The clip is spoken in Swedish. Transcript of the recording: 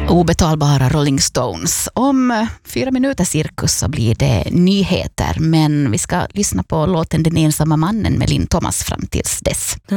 Obetalbara Rolling Stones. Om 4 minuter cirkus så blir det nyheter, men vi ska lyssna på låten Den ensamma mannen med Linn Thomas fram tills dess.